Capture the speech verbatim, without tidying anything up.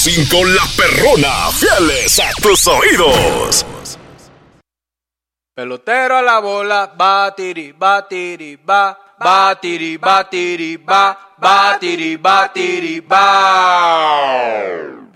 cinco La Perrona, fieles a tus oídos. Pelotero a la bola, batiri, batiri, ba, batiri, batiri, ba, batiri, batiri, ba.